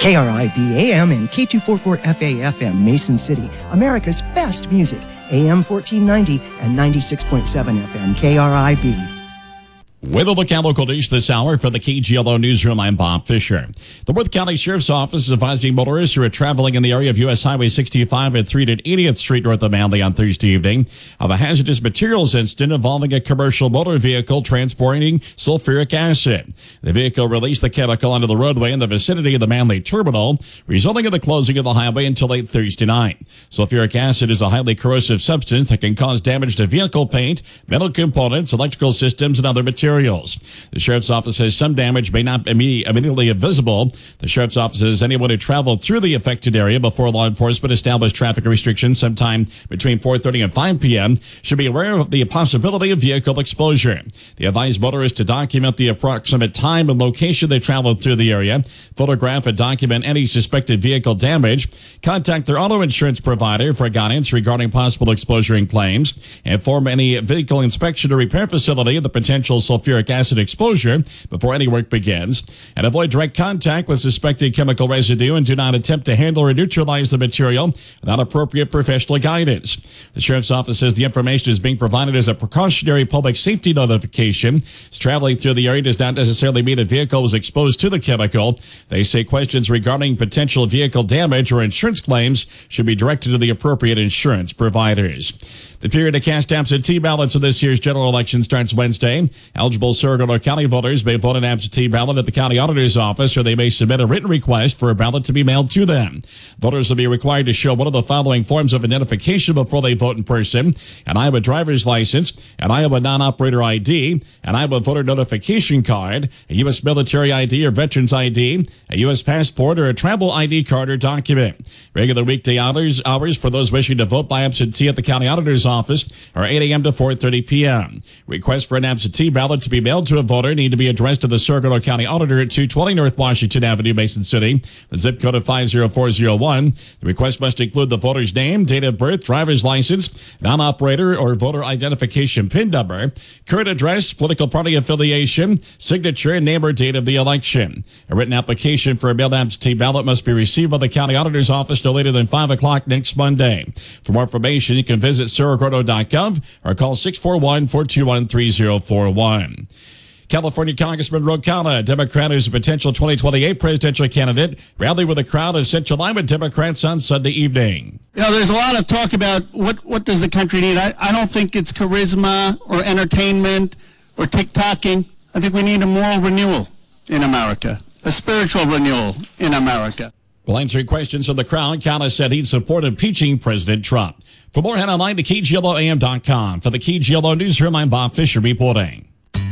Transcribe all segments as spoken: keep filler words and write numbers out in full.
K R I B A M and K two forty-four F A F M, Mason City, America's best music, A M fourteen ninety and ninety-six point seven F M, K R I B. With a look at local news this hour for the K G L O Newsroom, I'm Bob Fisher. The Worth County Sheriff's Office is advising motorists who are traveling in the area of U S Highway sixty-five at three to eightieth Street north of Manly on Thursday evening of a hazardous materials incident involving a commercial motor vehicle transporting sulfuric acid. The vehicle released the chemical onto the roadway in the vicinity of the Manly Terminal, resulting in the closing of the highway until late Thursday night. Sulfuric acid is a highly corrosive substance that can cause damage to vehicle paint, metal components, electrical systems, and other materials. The Sheriff's Office says some damage may not be immediately visible. The Sheriff's Office says anyone who traveled through the affected area before law enforcement established traffic restrictions sometime between four thirty and five p.m. should be aware of the possibility of vehicle exposure. They advise motorists to document the approximate time and location they traveled through the area, photograph and document any suspected vehicle damage, contact their auto insurance provider for guidance regarding possible exposure and claims, inform any vehicle inspection or repair facility of the potential sulfuric acid exposure before any work begins, and avoid direct contact with suspected chemical residue and do not attempt to handle or neutralize the material without appropriate professional guidance. The Sheriff's Office says the information is being provided as a precautionary public safety notification. Traveling through the area does not necessarily mean a vehicle was exposed to the chemical. They say questions regarding potential vehicle damage or insurance claims should be directed to the appropriate insurance providers. The period to cast absentee ballots in this year's general election starts Wednesday. Eligible Saragordo County voters may vote an absentee ballot at the county auditor's office, or they may submit a written request for a ballot to be mailed to them. Voters will be required to show one of the following forms of identification before they vote in person: an Iowa driver's license, an Iowa non-operator I D, an Iowa voter notification card, a U S military I D or veteran's I D, a U S passport, or a travel I D card or document. Regular weekday hours, hours for those wishing to vote by absentee at the county auditor's office are eight a.m. to four thirty p.m. Requests for an absentee ballot to be mailed to a voter need to be addressed to the Saragordo County Auditor at two twenty North Washington Avenue, Mason City, the zip code of five zero four zero one. The request must include the voter's name, date of birth, driver's license, non-operator or voter identification PIN number, current address, political party affiliation, signature, and name or date of the election. A written application for a mailed absentee ballot must be received by the county auditor's office no later than five o'clock next Monday. For more information, you can visit saragordo dot gov or call six four one, four two one, three zero four one. California Congressman Ro Khanna, a Democrat who's a potential twenty twenty-eight presidential candidate, rallied with a crowd of Central Iowa Democrats on Sunday evening. You know, there's a lot of talk about what, what does the country need. I, I don't think it's charisma or entertainment or TikToking. I think we need a moral renewal in America, a spiritual renewal in America. While answering questions from the crowd, Khanna said he'd support impeaching President Trump. For more, head online to K G L O A M dot com. For the K G L O Newsroom, I'm Bob Fisher reporting.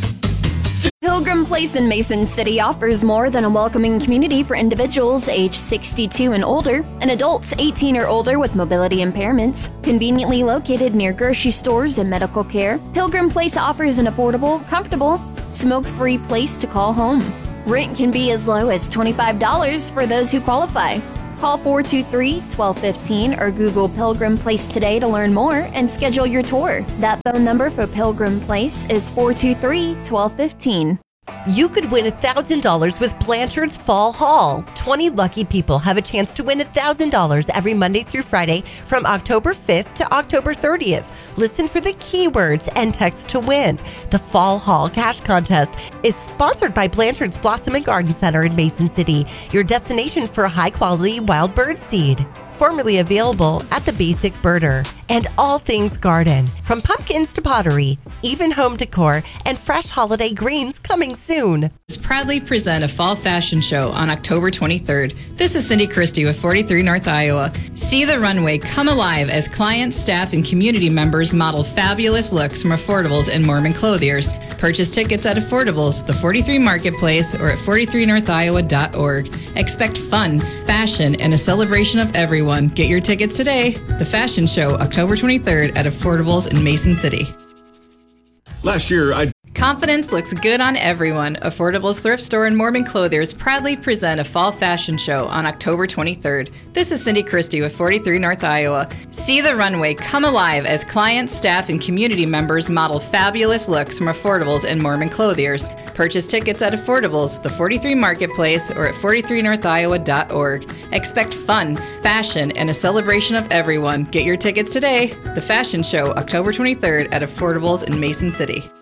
Pilgrim Place in Mason City offers more than a welcoming community for individuals age sixty-two and older and adults eighteen or older with mobility impairments. Conveniently located near grocery stores and medical care, Pilgrim Place offers an affordable, comfortable, smoke-free place to call home. Rent can be as low as twenty-five dollars for those who qualify. Call four two three, one two one five or Google Pilgrim Place today to learn more and schedule your tour. That phone number for Pilgrim Place is four two three, one two one five. You could win one thousand dollars with Blanchard's Fall Haul. twenty lucky people have a chance to win one thousand dollars every Monday through Friday from October fifth to October thirtieth. Listen for the keywords and text to win. The Fall Haul Cash Contest is sponsored by Blanchard's Blossom and Garden Center in Mason City, your destination for high-quality wild bird seed. Formerly available at the Basic Birder. And all things garden, from pumpkins to pottery, even home decor, and fresh holiday greens coming soon. Proudly present a fall fashion show on October twenty-third. This is Cindy Christie with forty-three North Iowa. See the runway come alive as clients, staff, and community members model fabulous looks from Affordables and Mormon Clothiers. Purchase tickets at Affordables, the forty-three Marketplace, or at forty-three north iowa dot org. Expect fun, fashion, and a celebration of everyone. Get your tickets today. The fashion show, October twenty-third at Affordables in Mason City. Last year, I... Confidence looks good on everyone. Affordable's thrift store and Mormon Clothiers proudly present a fall fashion show on October twenty-third. This is Cindy Christie with forty-three North Iowa. See the runway come alive as clients, staff, and community members model fabulous looks from Affordables and Mormon Clothiers. Purchase tickets at Affordables, the forty-three Marketplace, or at forty-three north iowa dot org. Expect fun, fashion, and a celebration of everyone. Get your tickets today. The fashion show, October twenty-third at Affordables in Mason City.